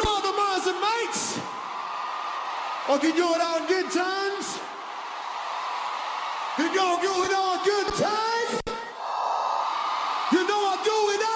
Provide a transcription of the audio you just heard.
all the moms and mates? Or can you do it on good times? Can y'all do it on good times?